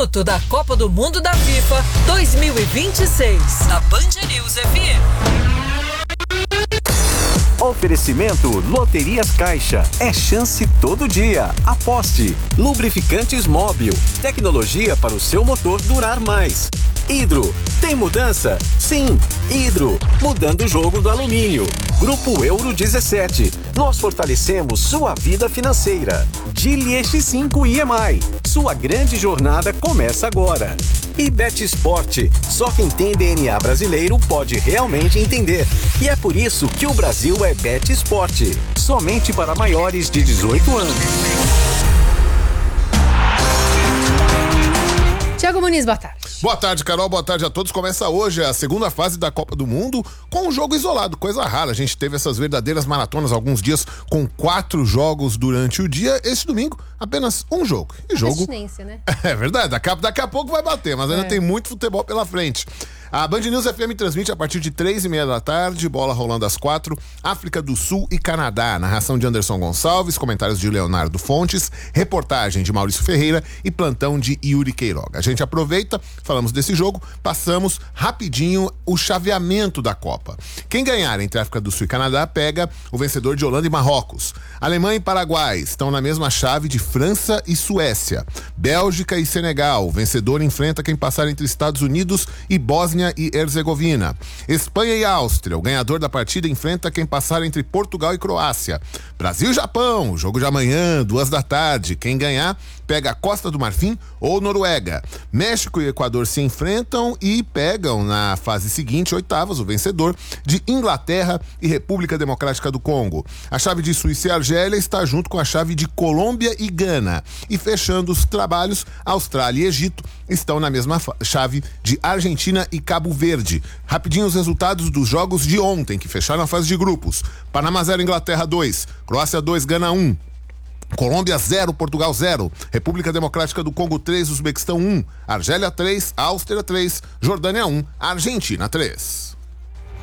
minuto da Copa do Mundo da FIFA 2026, na Band News FM. Oferecimento Loterias Caixa. É chance todo dia. Aposte. Lubrificantes Móbil. Tecnologia para o seu motor durar mais. Hidro. Tem mudança? Sim. Hidro. Mudando o jogo do alumínio. Grupo Euro 17. Nós fortalecemos sua vida financeira. Geely X5 EMI. Sua grande jornada começa agora. E Bet Sport. Só quem tem DNA brasileiro pode realmente entender. E é por isso que o Brasil é Bet Sport. Somente para maiores de 18 anos. Thiago Muniz, boa tarde. Boa tarde, Carol. Boa tarde a todos. Começa hoje a segunda fase da Copa do Mundo com um jogo isolado, coisa rara. A gente teve essas verdadeiras maratonas alguns dias com 4 jogos durante o dia. Esse domingo, apenas um jogo. E jogo... né? É verdade, daqui a pouco vai bater, mas ainda tem muito futebol pela frente. A Band News FM transmite a partir de 3h30 da tarde, bola rolando às 4, África do Sul e Canadá. Narração de Anderson Gonçalves, comentários de Leonardo Fontes, reportagem de Maurício Ferreira e plantão de Yuri Queiroga. A gente aproveita, falamos desse jogo, passamos rapidinho o chaveamento da Copa. Quem ganhar entre África do Sul e Canadá pega o vencedor de Holanda e Marrocos. Alemanha e Paraguai estão na mesma chave de França e Suécia. Bélgica e Senegal, o vencedor enfrenta quem passar entre Estados Unidos e Bósnia e Herzegovina. Espanha e Áustria, o ganhador da partida enfrenta quem passar entre Portugal e Croácia. Brasil e Japão, o jogo de amanhã, 2 da tarde. Quem ganhar pega a Costa do Marfim ou Noruega. México e Equador se enfrentam e pegam na fase seguinte, oitavas, o vencedor de Inglaterra e República Democrática do Congo. A chave de Suíça e Argélia está junto com a chave de Colômbia e Gana. E fechando os trabalhos, Austrália e Egito estão na mesma chave de Argentina e Cabo Verde. Rapidinho os resultados dos jogos de ontem, que fecharam a fase de grupos. Panamá 0, Inglaterra 2, Croácia 2, Gana 1. Colômbia 0, Portugal 0, República Democrática do Congo 3, Uzbequistão 1, Argélia 3, Áustria 3, Jordânia 1, Argentina 3.